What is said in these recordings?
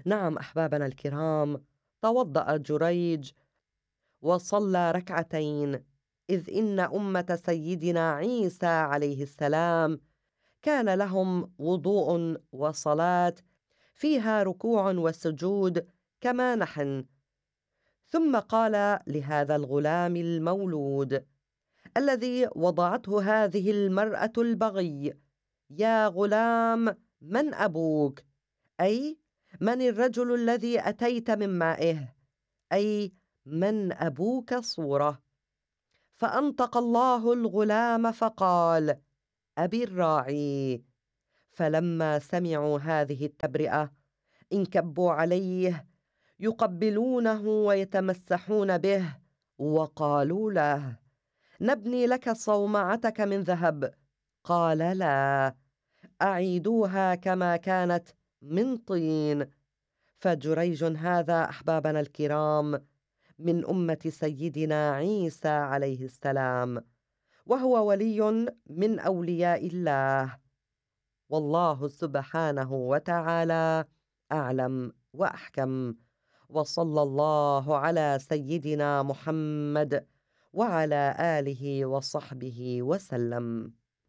نعم أحبابنا الكرام، توضأ جريج وصلى ركعتين، إذ إن أمة سيدنا عيسى عليه السلام كان لهم وضوء وصلاة فيها ركوع وسجود كما نحن. ثم قال لهذا الغلام المولود الذي وضعته هذه المرأة البغي: يا غلام، من أبوك؟ أي من الرجل الذي أتيت من مائه؟ أي من أبوك صورة. فأنطق الله الغلام فقال: أبي الراعي. فلما سمعوا هذه التبرئة انكبوا عليه يقبلونه ويتمسحون به، وقالوا له: نبني لك صومعتك من ذهب. قال: لا، أعيدوها كما كانت من طين. فجريج هذا أحبابنا الكرام من أمة سيدنا عيسى عليه السلام، وهو ولي من أولياء الله. والله سبحانه وتعالى أعلم وأحكم. وصلى الله على سيدنا محمد وعلى آله وصحبه وسلم.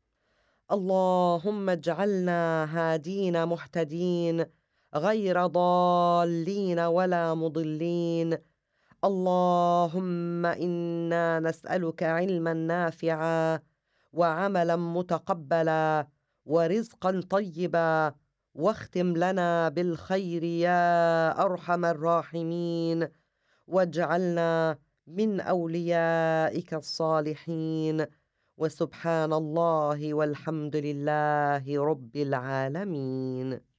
اللهم اجعلنا هادين مهتدين غير ضالين ولا مضلين. اللهم إنا نسألك علما نافعا وعملا متقبلا ورزقا طيبا، واختم لنا بالخير يا أرحم الراحمين، واجعلنا من أوليائك الصالحين. وسبحان الله والحمد لله رب العالمين.